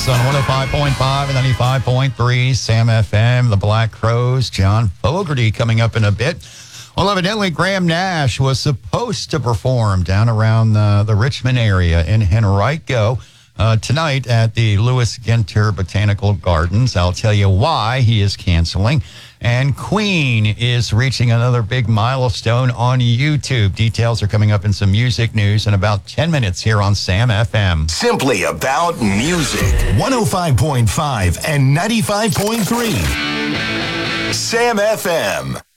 On 105.5 and 95.3 Sam FM, the Black Crowes, John Fogerty coming up in a bit. Well, evidently, Graham Nash was supposed to perform down around the Richmond area in Henrico tonight at the Lewis Ginter Botanical Gardens. I'll tell you why he is canceling. And Queen is reaching another big milestone on YouTube. Details are coming up in some music news in about 10 minutes here on Sam FM. Simply about music. 105.5 and 95.3. Sam FM.